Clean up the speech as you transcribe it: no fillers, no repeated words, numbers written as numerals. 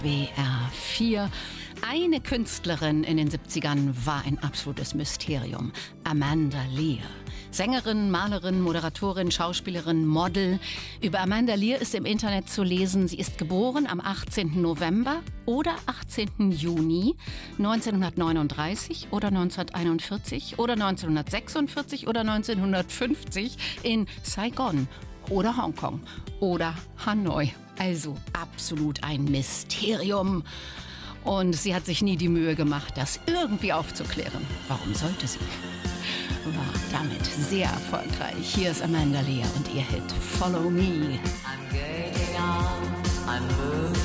WR 4. Eine Künstlerin in den 70ern war ein absolutes Mysterium. Amanda Lear. Sängerin, Malerin, Moderatorin, Schauspielerin, Model. Über Amanda Lear ist im Internet zu lesen, sie ist geboren am 18. November oder 18. Juni 1939 oder 1941 oder 1946 oder 1950 in Saigon oder Hongkong oder Hanoi. Also absolut ein Mysterium. Und sie hat sich nie die Mühe gemacht, das irgendwie aufzuklären. Warum sollte sie? War damit sehr erfolgreich. Hier ist Amanda Lear und ihr Hit Follow Me. I'm getting on, I'm moving.